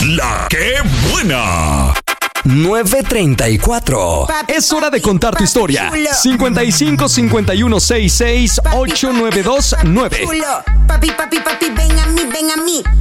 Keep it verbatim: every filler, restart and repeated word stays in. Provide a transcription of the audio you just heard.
La que buena. nueve treinta y cuatro. Es hora de contar tu historia. cincuenta y cinco cincuenta y uno sesenta y seis ocho nueve dos nueve. Papi, papi, papi, ven a mí, ven a mí.